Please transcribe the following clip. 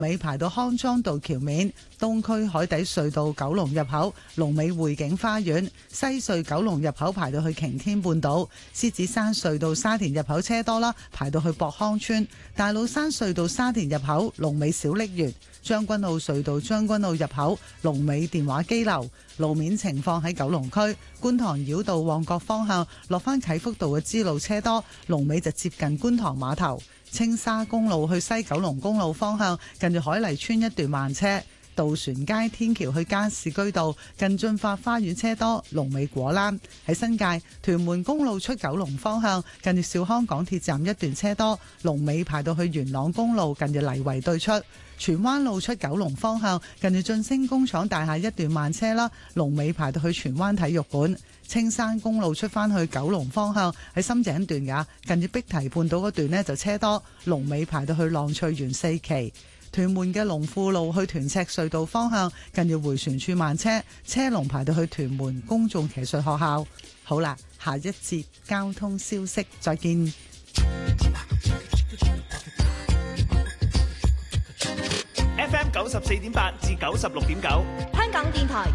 尾排到康莊道橋面，東區海底隧道九龍入口龍尾匯景花園，西隧九龍入口排到去擎天半島，獅子山隧道沙田入口車多啦，排到去博康村，大老山隧道沙田入口龍尾小瀝源，將軍澳隧道將軍澳入口龍尾電話機樓。路面情況喺九龍區觀塘繞道旺角方向落返啟福道嘅支路車多，龍尾就接近觀塘碼頭。青沙公路去西九龍公路方向，近住海麗村一段慢車；渡船街天橋去加士居道，近駿發花園車多，龍尾果欄。喺新界屯門公路出九龍方向，近住兆康港鐵站一段車多，龍尾排到去元朗公路，近住泥圍對出。荃灣路出九龍方向，近住晉升工廠大廈一段慢車啦，龍尾排到去荃灣體育館。青山公路出返去九龍方向，喺深井段㗎，近住碧堤半島嗰段呢就車多，龍尾排到去浪翠園四期。屯門嘅龍富路去屯赤隧道方向，近住迴旋處慢車，車龍排到去屯門公眾騎術學校。好啦，下一節交通消息，再見。 FM 94.8至96.9，香港電台